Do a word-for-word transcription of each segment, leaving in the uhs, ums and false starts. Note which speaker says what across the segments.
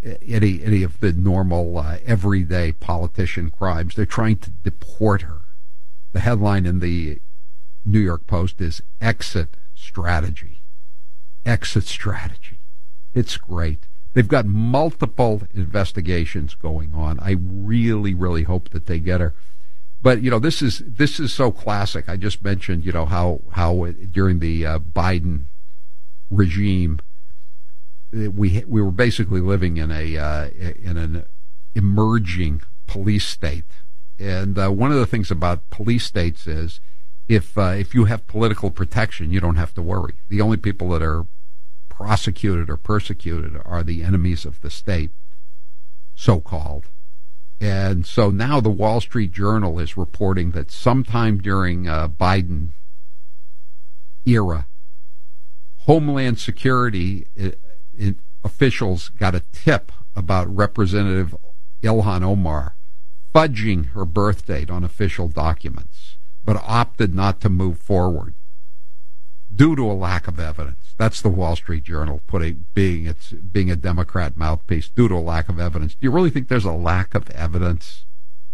Speaker 1: any any of the normal uh, everyday politician crimes. They're trying to deport her. The headline in the New York Post is Exit Strategy. Exit Strategy. It's great. They've got multiple investigations going on. I really, really hope that they get her. But, you know, this is this is so classic. I just mentioned, you know, how, how during the uh, Biden regime, we we were basically living in a uh, in an emerging police state. And uh, one of the things about police states is if uh, if you have political protection, you don't have to worry. The only people that are prosecuted or persecuted are the enemies of the state, so-called. And so now the Wall Street Journal is reporting that sometime during uh, Biden era, Homeland Security uh, in, officials got a tip about Representative Ilhan Omar fudging her birth date on official documents, but opted not to move forward due to a lack of evidence. That's the Wall Street Journal putting being it's being a Democrat mouthpiece due to a lack of evidence. Do you really think there's a lack of evidence?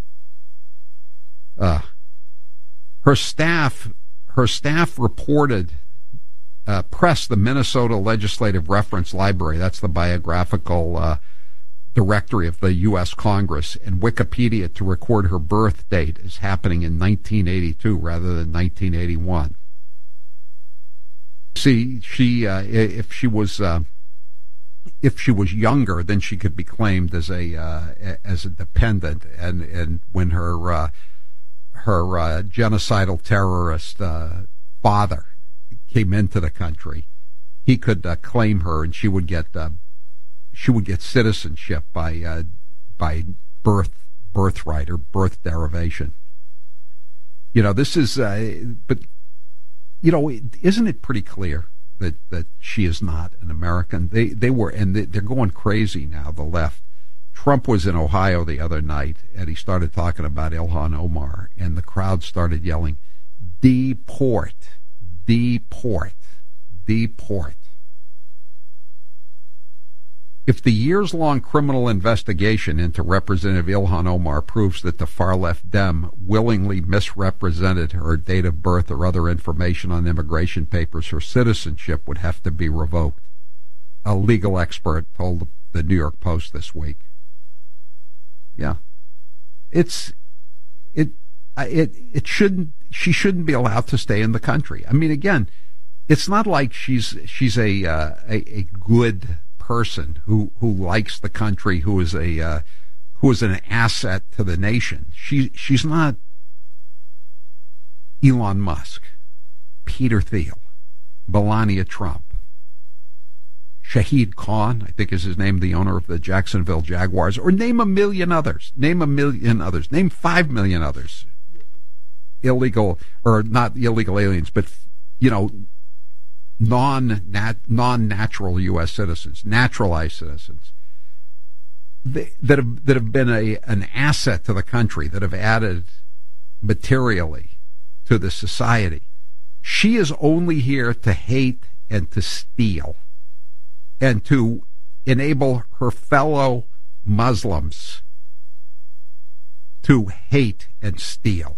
Speaker 1: Uh, her staff, her staff reported, uh, pressed the Minnesota Legislative Reference Library. That's the biographical uh, directory of the U S Congress and Wikipedia to record her birth date as happening in nineteen eighty-two rather than nineteen eighty-one. See, she uh, if she was uh, if she was younger, then she could be claimed as a uh, as a dependent, and and when her uh, her uh, genocidal terrorist uh, father came into the country, he could uh, claim her, and she would get uh, she would get citizenship by uh, by birth birthright or birth derivation. You know, this is uh, but. You know, isn't it pretty clear that, that she is not an American? They they were, and they're going crazy now, the left. Trump was in Ohio the other night, and he started talking about Ilhan Omar, and the crowd started yelling, deport, deport, deport. If the years-long criminal investigation into Representative Ilhan Omar proves that the far-left Dem willingly misrepresented her date of birth or other information on immigration papers, her citizenship would have to be revoked, a legal expert told the New York Post this week. Yeah. It's, it, it, it shouldn't, she shouldn't be allowed to stay in the country. I mean, again, it's not like she's, she's a, uh, a, a good person who who likes the country, who is a uh, who is an asset to the nation. She she's not Elon Musk, Peter Thiel, Melania Trump, Shahid Khan, I think is his name, the owner of the Jacksonville Jaguars, or name a million others. Name a million others. Name five million others. Illegal or not illegal aliens, but you know. non nat, non-natural U S citizens, naturalized citizens, they, that have that have been a an asset to the country, that have added materially to the society. She is only here to hate and to steal, and to enable her fellow Muslims to hate and steal.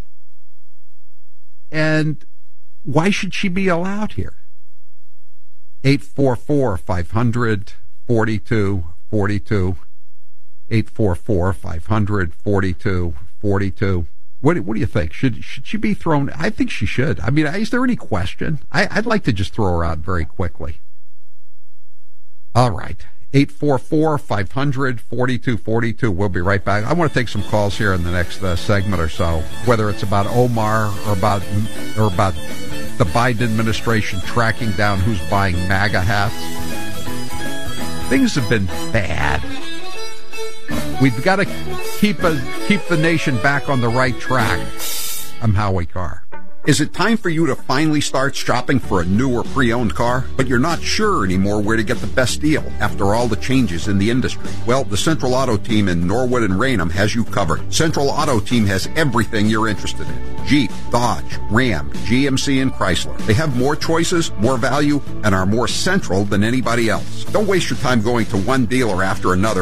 Speaker 1: And why should she be allowed here? eight four four, five hundred, forty-two forty-two. eight four four, five hundred, forty-two forty-two. What, what do you think? Should should she be thrown? I think she should. I mean, is there any question? I, I'd like to just throw her out very quickly. All right. eight four four, five hundred, forty-two forty-two. We'll be right back. I want to take some calls here in the next uh, segment or so, whether it's about Omar or about or about the Biden administration tracking down who's buying MAGA hats. Things have been bad. We've got to keep a, keep the nation back on the right track. I'm Howie Carr.
Speaker 2: Is it time for you to finally start shopping for a new or pre-owned car, but you're not sure anymore where to get the best deal after all the changes in the industry? Well, the Central Auto Team in Norwood and Raynham has you covered. Central Auto Team has everything you're interested in. Jeep, Dodge, Ram, G M C, and Chrysler. They have more choices, more value, and are more central than anybody else. Don't waste your time going to one dealer after another